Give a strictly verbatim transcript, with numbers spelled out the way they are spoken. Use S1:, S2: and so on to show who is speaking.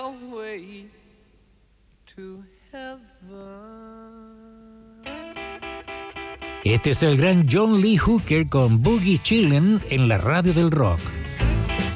S1: stairway to heaven.
S2: Este es el gran John Lee Hooker con Boogie Chillin' en la radio del rock.